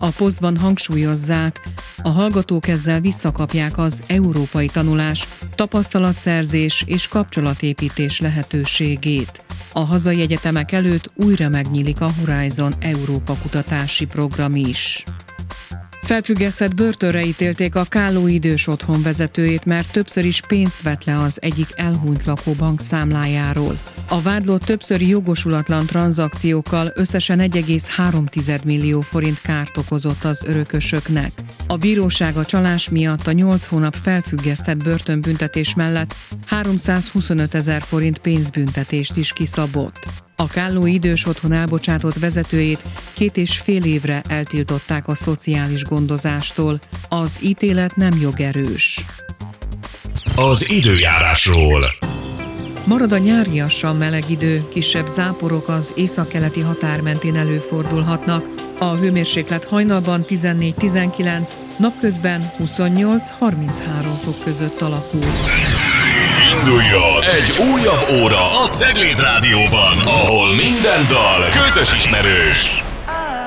A posztban hangsúlyozzák, a hallgatók ezzel visszakapják az európai tanulás, tapasztalatszerzés és kapcsolatépítés lehetőségét. A hazai egyetemek előtt újra megnyílik a Horizon Európa kutatási program is. Felfüggesztett börtönre ítélték a Kállói Idős Otthon vezetőjét, mert többször is pénzt vett le az egyik elhunyt lakóbank számlájáról. A vádlott többszöri jogosulatlan tranzakciókkal összesen 1,3 millió forint kárt okozott az örökösöknek. A bíróság a csalás miatt a 8 hónap felfüggesztett börtönbüntetés mellett 325 000 forint pénzbüntetést is kiszabott. A Kállói Idős Otthon elbocsátott vezetőjét 2,5 évre eltiltották a szociális gondozástól. Az ítélet nem jogerős. Az időjárásról. Marad a nyáriasan meleg idő, kisebb záporok az északkeleti határ mentén előfordulhatnak. A hőmérséklet hajnalban 14-19, napközben 28-33 fok között alakul. Induljon egy újabb óra a Cegléd Rádióban, ahol minden dal közös ismerős.